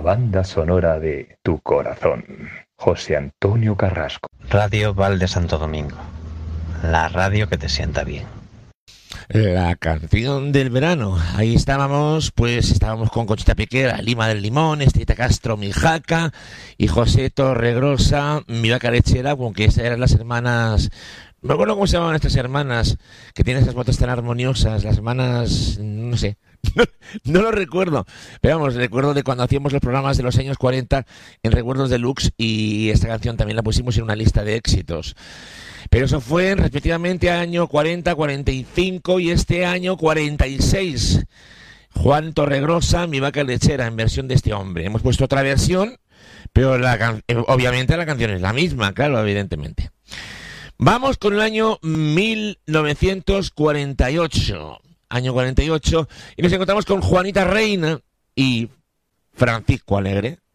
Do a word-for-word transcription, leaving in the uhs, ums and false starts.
banda sonora de tu corazón. José Antonio Carrasco. Radio Val de Santo Domingo. La radio que te sienta bien. La canción del verano. Ahí estábamos, pues estábamos con Conchita Piquera, Lima del Limón, Estrita Castro, Mijaca y José Torregrosa, mi vaca lechera, aunque esas eran las hermanas. No me acuerdo cómo se llamaban estas hermanas, que tienen esas voces tan armoniosas, las hermanas, no sé, no, no lo recuerdo. Pero vamos, recuerdo de cuando hacíamos los programas de los años cuarenta en Recuerdos Deluxe y esta canción también la pusimos en una lista de éxitos. Pero eso fue respectivamente año cuarenta, cuarenta y cinco y este año cuarenta y seis. Juan Torregrosa, mi vaca lechera, en versión de este hombre. Hemos puesto otra versión, pero la can- obviamente la canción es la misma, claro, evidentemente. Vamos con el año mil novecientos cuarenta y ocho. Año cuarenta y ocho. Y nos encontramos con Juanita Reina y Francisco Alegre.